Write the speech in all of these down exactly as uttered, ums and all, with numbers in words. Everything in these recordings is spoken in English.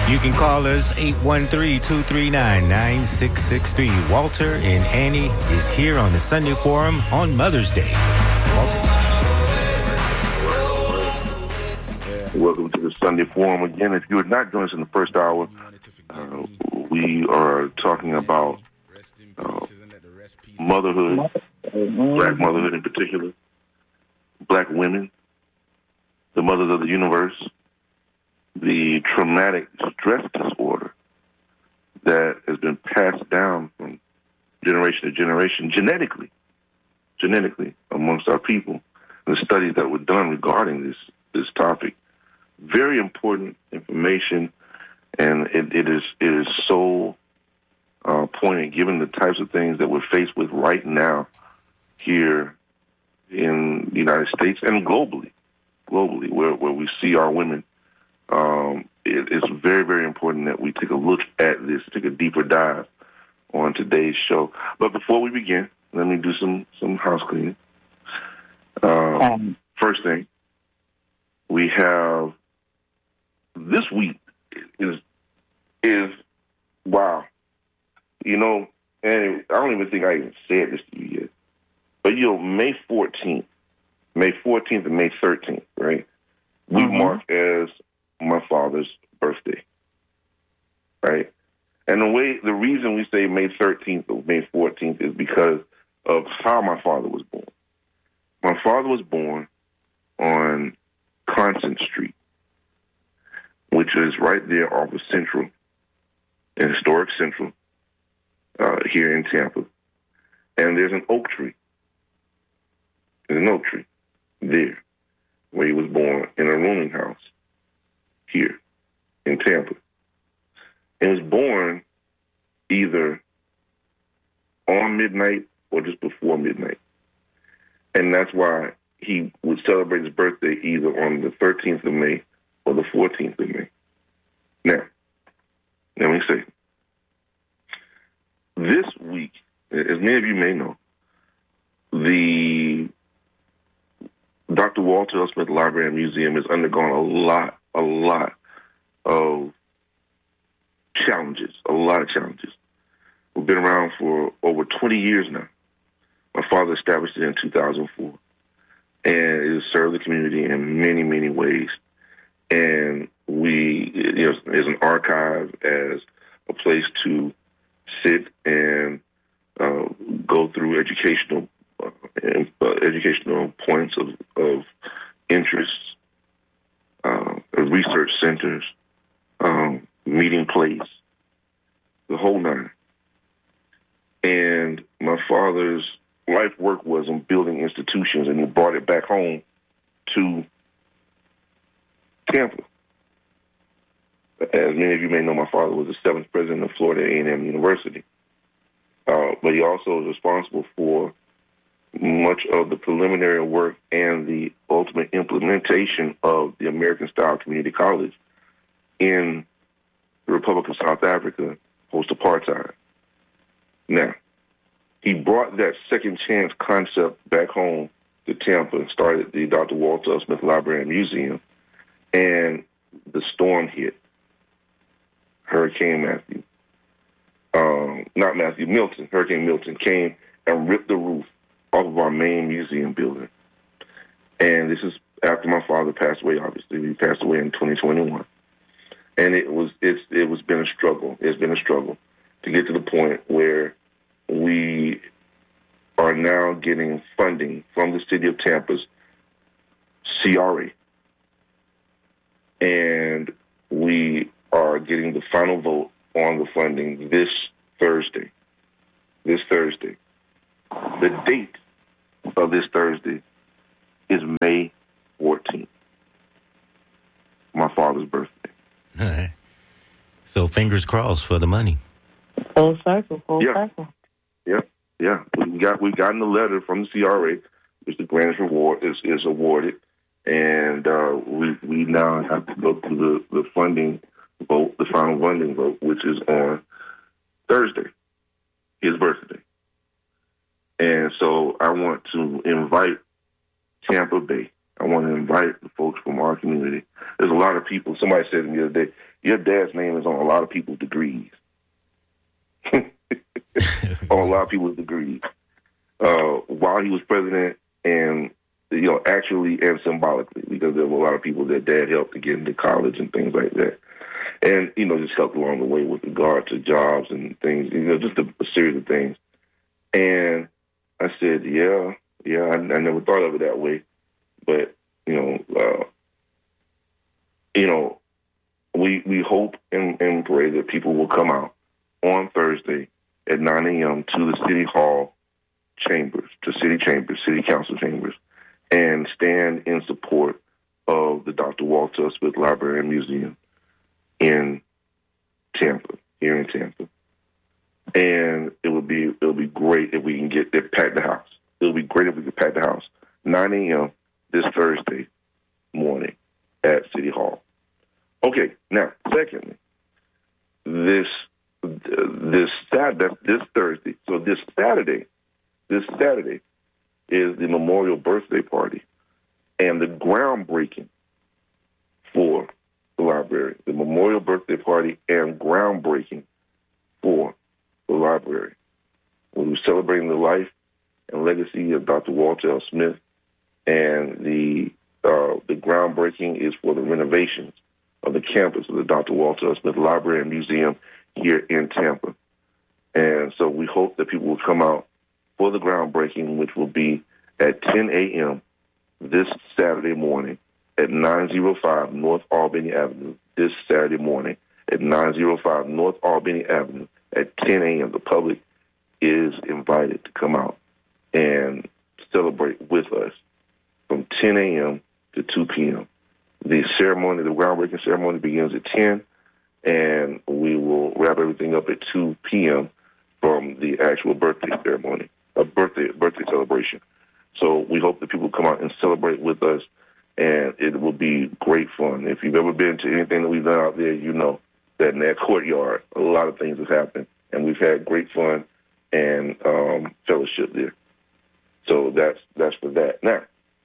You can call us eight one three, two three nine, nine six six three. Walter and Annie is here on the Sunday Forum on Mother's Day. Walter. Welcome to the Sunday Forum again. If you had not joined us in the first hour, uh, we are talking about uh, motherhood, black motherhood in particular, black women, the mothers of the universe, the traumatic stress disorder that has been passed down from generation to generation genetically, genetically amongst our people. The studies that were done regarding this this topic, very important information, and it, it is it is so uh, poignant given the types of things that we're faced with right now here in the United States and globally, globally, where, where we see our women. Um, it, it's very, very important that we take a look at this, take a deeper dive on today's show. But before we begin, let me do some, some house cleaning. Um, um, first thing, we have this week is is wow. You know, and I don't even think I even said this to you yet. But you know, May fourteenth, May fourteenth and May thirteenth, right? We mm-hmm. mark as my father's birthday, right? And the way, the reason we say May thirteenth or May fourteenth is because of how my father was born. My father was born on Constant Street, which is right there off of Central, in historic Central, uh, here in Tampa. And there's an oak tree. There's an oak tree there where he was born in a rooming house here in Tampa. And was born either on midnight or just before midnight. And that's why he would celebrate his birthday either on the thirteenth of May or the fourteenth of May. Now, let me say, this week, as many of you may know, the Doctor Walter L. Smith Library and Museum has undergone a lot, a lot of challenges, a lot of challenges. We've been around for over twenty years now. My father established it in two thousand four, and it has served the community in many, many ways. And we, you know, as an archive, as a place to sit and uh, go through educational uh, uh, educational points of, of interest, uh, research centers, um, meeting place, the whole nine. And my father's life work was on building institutions, and he brought it back home to Tampa. As many of you may know, my father was the seventh president of Florida A and M University. Uh, but he also was responsible for much of the preliminary work and the ultimate implementation of the American-style community college in the Republic of South Africa, post-apartheid. Now, he brought that second chance concept back home to Tampa and started the Doctor Walter L. Smith Library and Museum, and the storm hit. Hurricane Matthew. Um, not Matthew, Milton. Hurricane Milton came and ripped the roof off of our main museum building. And this is after my father passed away, obviously. He passed away in twenty twenty-one. And it was it's it was been a struggle. It's been a struggle to get to the point where we are now getting funding from the city of Tampa's C R A. And we are getting the final vote on the funding this Thursday. This Thursday. The date of this Thursday is May fourteenth, my father's birthday. All right. So fingers crossed for the money. Full circle, full yeah. circle. Yeah, yeah. We got we gotten a letter from the C R A, which the grants reward is, is awarded, and uh, we we now have to go through the, the funding vote, the final funding vote, which is on Thursday, his birthday. And so I want to invite Tampa Bay, I want to invite the folks from our community. There's a lot of people. Somebody said to me the other day, your dad's name is on a lot of people's degrees. on a lot of people's degrees. Uh, while he was president, and, you know, actually and symbolically, because there were a lot of people that dad helped to get into college and things like that. And, you know, just helped along the way with regard to jobs and things, you know, just a, a series of things. And I said, yeah, yeah, I, I never thought of it that way. But, you know, uh, you know, we we hope and, and pray that people will come out on Thursday at nine a.m. to the City Hall chambers, to City Chambers, City Council chambers, and stand in support of the Doctor Walter L. Smith Library and Museum in Tampa, here in Tampa. And it would be it would be great if we can get there, pack the house. It would be great if we could pack the house. nine a.m. this Thursday morning at City Hall. Okay, now, secondly, this this Saturday, this Thursday, so this Saturday, this Saturday is the Memorial Birthday Party and the groundbreaking for the library. The Memorial Birthday Party and groundbreaking for the library. We're celebrating the life and legacy of Doctor Walter L. Smith, and the uh, the groundbreaking is for the renovations of the campus of the Doctor Walter L. Smith Library and Museum here in Tampa. And so we hope that people will come out for the groundbreaking, which will be at ten a.m. this Saturday morning at nine oh five North Albany Avenue, this Saturday morning at nine oh five North Albany Avenue at ten a.m. The public is invited to come out and celebrate with us from ten a.m. to two p.m. The ceremony, the groundbreaking ceremony begins at ten, and we will wrap everything up at two p.m. from the actual birthday ceremony, a birthday birthday celebration. So we hope that people come out and celebrate with us, and it will be great fun. If you've ever been to anything that we've done out there, you know that in that courtyard, a lot of things have happened, and we've had great fun and um, fellowship there. So that's that's for that. Now,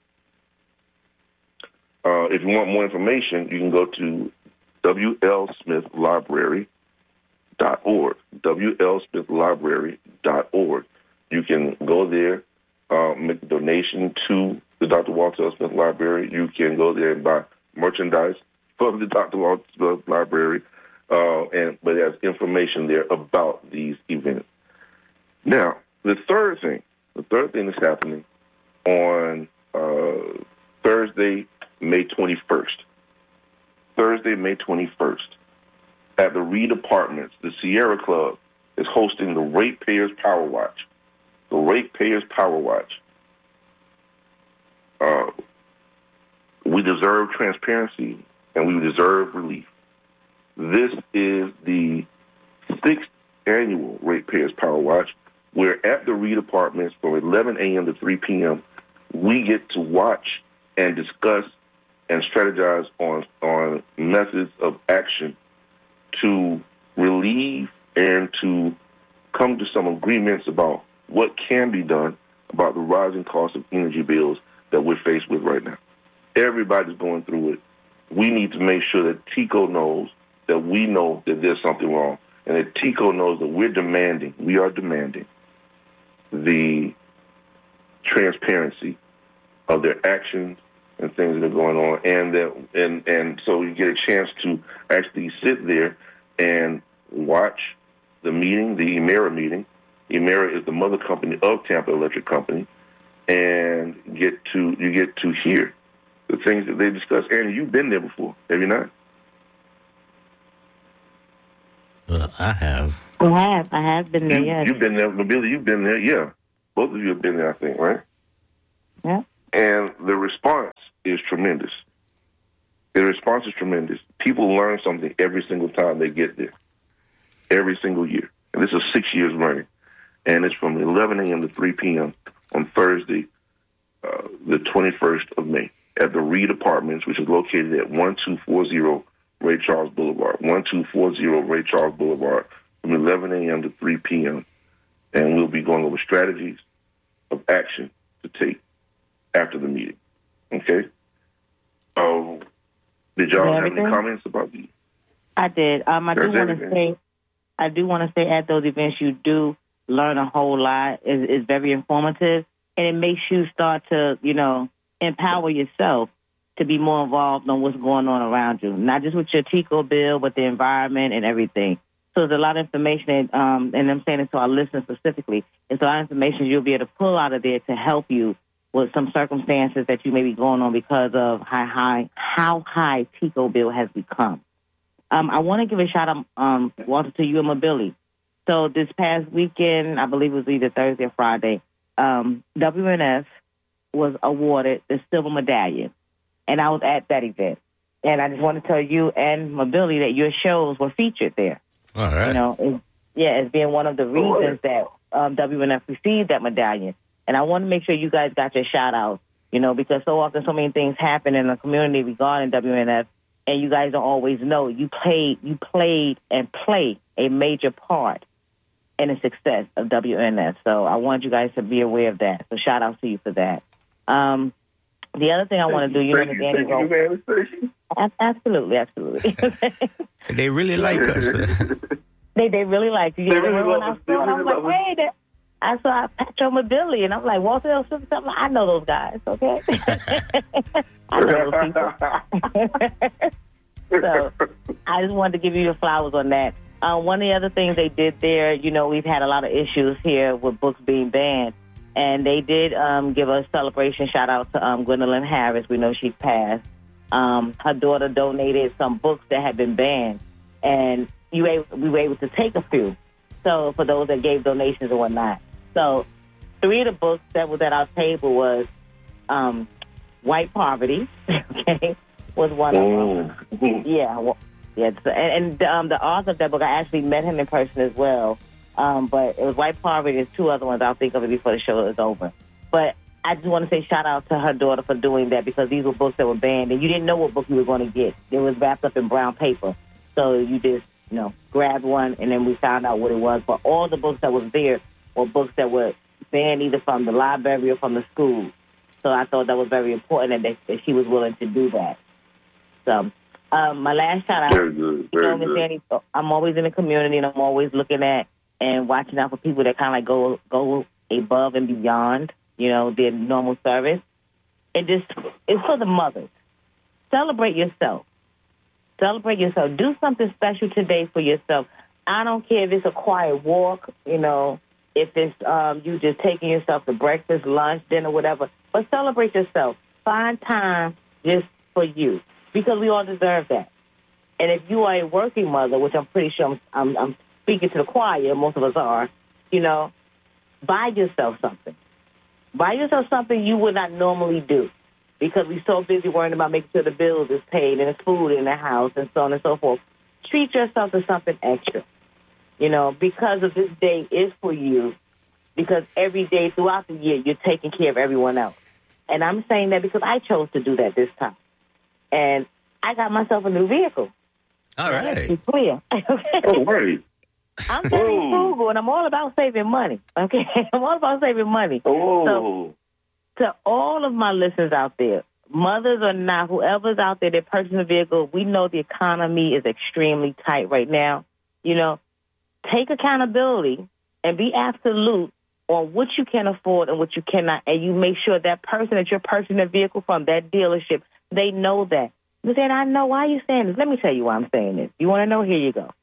uh, if you want more information, you can go to W L Smith Library dot org, W L Smith Library dot org. You can go there, uh, make a donation to the Doctor Walter L. Smith Library. You can go there and buy merchandise from the Doctor Walter Smith Library, uh, and but there's information there about these events. Now, the third thing, the third thing that's happening on uh, Thursday, May twenty-first. Thursday, May twenty-first, at the Reed Apartments, the Sierra Club is hosting the Ratepayers Power Watch. The Ratepayers Power Watch. Uh, we deserve transparency, and we deserve relief. This is the sixth annual Ratepayers Power Watch. We're at the Reed Apartments from eleven a.m. to three p.m. We get to watch and discuss and strategize on, on methods of action to relieve and to come to some agreements about what can be done about the rising cost of energy bills that we're faced with right now. Everybody's going through it. We need to make sure that TECO knows that we know that there's something wrong, and that TECO knows that we're demanding, we are demanding the transparency of their actions and things that are going on, and that and and so you get a chance to actually sit there and watch the meeting, the Emera meeting. Emera is the mother company of Tampa Electric Company, and get to you get to hear the things that they discuss. And you've been there before, have you not? Well, I have. I have. I have been there, you, yes. You've been there. Billy, you've been there, yeah. Both of you have been there, I think, right? Yeah. And the response is tremendous. The response is tremendous. People learn something every single time they get there, every single year. And this is six years running. And it's from eleven a.m. to three p.m. on Thursday, uh, the twenty-first of May, at the Reed Apartments, which is located at twelve forty Ray Charles Boulevard, twelve forty Ray Charles Boulevard, from eleven a.m. to three p.m. And we'll be going over strategies of action to take after the meeting. Okay? Oh, did y'all have everything? any comments about the? I did. Um, I do That's want to everything. say, I do want to say at those events you do learn a whole lot. It's, it's very informative, and it makes you start to, you know, empower yourself to be more involved on what's going on around you, not just with your TICO bill, but the environment and everything. So there's a lot of information, that, um, and I'm saying it to our listeners specifically, it's a lot of information you'll be able to pull out of there to help you with some circumstances that you may be going on because of how high, how high TICO bill has become. Um, I want to give a shout out, um, Walter, to you and Mobility. So this past weekend, I believe it was either Thursday or Friday, um, W N S was awarded the silver medallion, and I was at that event. And I just want to tell you and Mobility that your shows were featured there. All right. You know, it, yeah, as being one of the reasons that um, W N F received that medallion. And I want to make sure you guys got your shout out, you know, because so often so many things happen in the community regarding W N F, and you guys don't always know. You played, you played and play a major part in the success of W N F. So I want you guys to be aware of that. So shout out to you for that. Um, the other thing I want to do, you know, Danny wrote. Absolutely, absolutely. They really like us. They they really like you. They Yeah, really when love I us. They saw it, I really was love like, hey, that, I saw Petro Mobility, and I'm like, Walter L. Smith, something. I know those guys, okay? I know those people. So I just wanted to give you your flowers on that. Uh, one of the other things they did there, you know, we've had a lot of issues here with books being banned, and they did um, give a celebration shout out to um, Gwendolyn Harris. We know she passed. Um, her daughter donated some books that had been banned, and you able, we were able to take a few. So for those that gave donations and whatnot. So three of the books that was at our table was um, White Poverty, okay, was one of them. Yeah, well, yeah. And, and um, the author of that book, I actually met him in person as well. Um, but it was White Poverty. There's two other ones. I'll think of it before the show is over. But I just want to say shout out to her daughter for doing that, because these were books that were banned, and you didn't know what book you were going to get. It was wrapped up in brown paper. So you just, you know, grabbed one, and then we found out what it was. But all the books that was there were books that were banned either from the library or from the school. So I thought that was very important that, that she was willing to do that. So um, my last shout out, Very good. Very you know, Miz good. Danny, I'm always in the community, and I'm always looking at and watching out for people that kind of like go go above and beyond, you know, their normal service. It just, it's for the mothers. Celebrate yourself. Celebrate yourself. Do something special today for yourself. I don't care if it's a quiet walk, you know, if it's um, you just taking yourself to breakfast, lunch, dinner, whatever. But celebrate yourself. Find time just for you, because we all deserve that. And if you are a working mother, which I'm pretty sure I'm, I'm, I'm speaking to the choir, most of us are, you know, buy yourself something. Buy yourself something you would not normally do, because we're so busy worrying about making sure the bills is paid and there's food in the house and so on and so forth. Treat yourself to something extra, you know, because of this day is for you, because every day throughout the year you're taking care of everyone else. And I'm saying that because I chose to do that this time. And I got myself a new vehicle. All right. It's clear. Oh, right. I'm very Oh. frugal, and I'm all about saving money, okay? I'm all about saving money. Oh. So, to all of my listeners out there, mothers or not, whoever's out there that purchasing a vehicle, we know the economy is extremely tight right now. You know, take accountability and be absolute on what you can afford and what you cannot, and you make sure that person that you're purchasing a vehicle from, that dealership, they know that. You said, I know. Why are you saying this? Let me tell you why I'm saying this. You want to know? Here you go.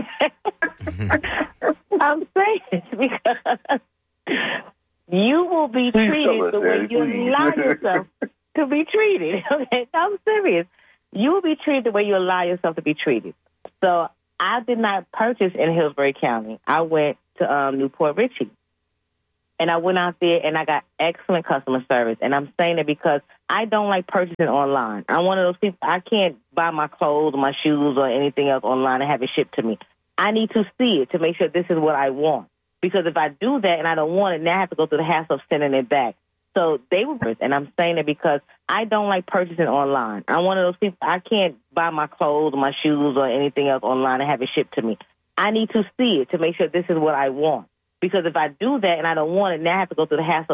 I'm saying this because you will be Please treated tell us, the way Daddy, you please. allow yourself to be treated. Okay, I'm serious. You will be treated the way you allow yourself to be treated. So I did not purchase in Hillsborough County. I went to um, Newport Richey. And I went out there and I got excellent customer service. And I'm saying it because I don't like purchasing online. I'm one of those people, I can't buy my clothes or my shoes or anything else online and have it shipped to me. I need to see it to make sure this is what I want. Because if I do that and I don't want it, now I have to go through the hassle of sending it back. So they were, and I'm saying it because I don't like purchasing online. I'm one of those people, I can't buy my clothes or my shoes or anything else online and have it shipped to me. I need to see it to make sure this is what I want. Because if I do that and I don't want it, now I have to go through the hassle